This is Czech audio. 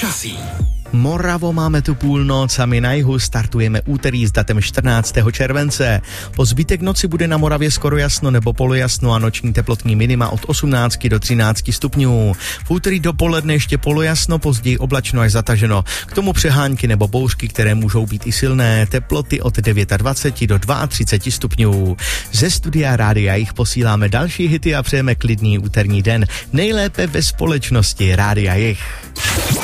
Počasí. Moravo, máme tu půlnoc a my na jihu startujeme úterý s datem 14. července. Po zbytek noci bude na Moravě skoro jasno nebo polojasno a noční teplotní minima od 18 do 13 stupňů. V úterý dopoledne ještě polojasno, později oblačno až zataženo. K tomu přehánky nebo bouřky, které můžou být i silné, teploty od 29 do 32 stupňů. Ze studia Rádia Jich posíláme další hity a přejeme klidný úterní den. Nejlépe ve společnosti Rádia Jich.